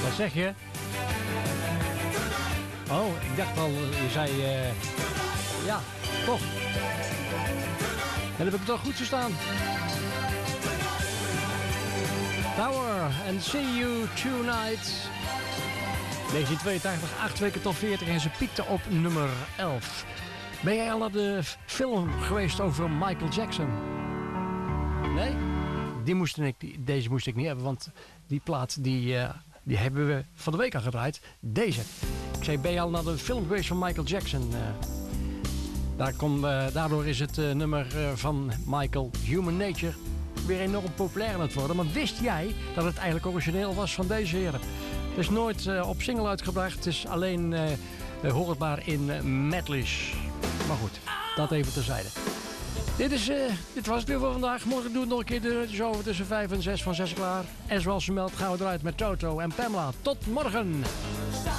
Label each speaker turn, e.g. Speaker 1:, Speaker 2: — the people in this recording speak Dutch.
Speaker 1: Wat zeg je? Oh, ik dacht al, je zei... ja, toch. En heb ik het toch goed verstaan. Tower and See You Tonight. 1982, 8 weken tot 40 en ze piekte op nummer 11. Ben jij al naar de film geweest over Michael Jackson? Nee? Deze moest ik niet hebben, want die plaat die hebben we van de week al gedraaid. Deze. Ik zei, ben je al naar de film geweest van Michael Jackson? Daardoor is het nummer van Michael, Human Nature, weer enorm populair aan het worden. Maar wist jij dat het eigenlijk origineel was van deze heren? Het is nooit op single uitgebracht. Het is alleen hoorbaar in medleys. Maar goed, dat even terzijde. Dit was het weer voor vandaag. Morgen doen we nog een keer de show tussen 5 en 6 van 6 klaar. En zoals vermeld gaan we eruit met Toto en Pamela. Tot morgen!